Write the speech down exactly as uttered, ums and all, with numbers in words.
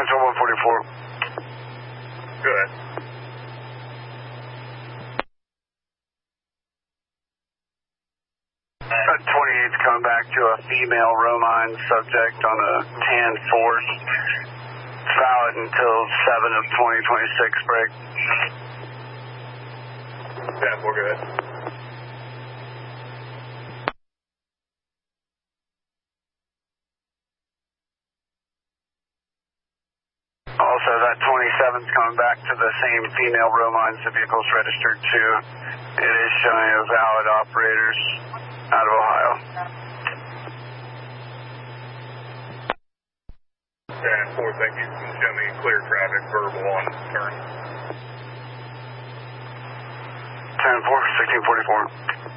twelve one forty-four. Go ahead. Uh, twenty-eight's coming back to a female Romine subject on a tan force. Valid until seven of twenty twenty-six break. ten four, go ahead. Also, that twenty-seven's coming back to the same female Romines. The vehicle's registered to. It is showing a valid operators out of Ohio. ten four, thank you. Show me clear traffic, verbal on turn. ten four, sixteen forty-four.